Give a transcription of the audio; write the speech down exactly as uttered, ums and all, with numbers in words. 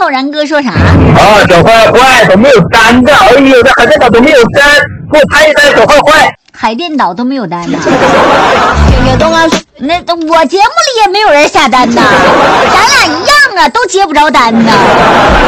然哥说啥？ 啊，小坏坏都没有单的，哎呦，这海淀岛都没有单，给我拍一单，小坏坏。 海淀岛都没有单呐。小东啊，那我节目里也没有人下单呐，咱俩一样啊，都接不着单呐。